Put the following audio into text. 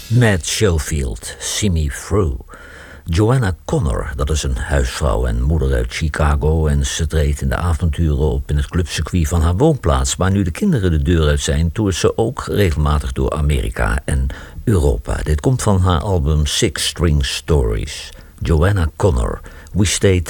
Matt Schofield, See Me Through. Joanna Connor, dat is een huisvrouw en moeder uit Chicago en ze treedt in de avonturen op in het clubcircuit van haar woonplaats. Maar nu de kinderen de deur uit zijn, toert ze ook regelmatig door Amerika en Europa. Dit komt van haar album Six String Stories. Joanna Connor, We Stayed